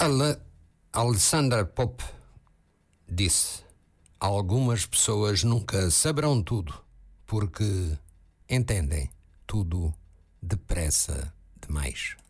Alexander Pope disse: algumas pessoas nunca saberão tudo porque entendem tudo depressa demais.